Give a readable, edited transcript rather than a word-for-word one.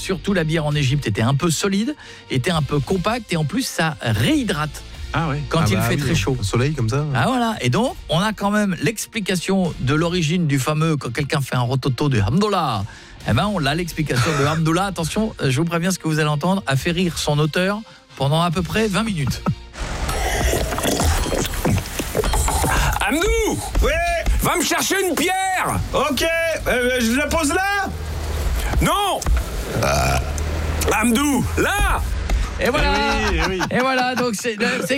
surtout la bière en Égypte était un peu solide, était un peu compacte et en plus ça réhydrate. Ah ouais. Quand il fait très chaud. Au soleil comme ça. Ah voilà, et donc on a quand même l'explication de l'origine du fameux quand quelqu'un fait un rototo de Hamdullah. Eh ben on a l'explication de Hamdullah. Attention, je vous préviens, ce que vous allez entendre a fait rire son auteur pendant à peu près 20 minutes. Hamdou! Ouais. Va me chercher une pierre! Ok. Je la pose là. Non! Hamdou, là! Et voilà. Eh oui. Et voilà, donc c'est